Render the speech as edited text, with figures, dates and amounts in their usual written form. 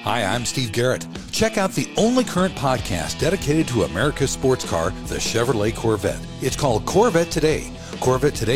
Hi, I'm Steve Garrett. Check out the only current podcast dedicated to America's sports car, the Chevrolet Corvette. It's called Corvette Today. Corvette Today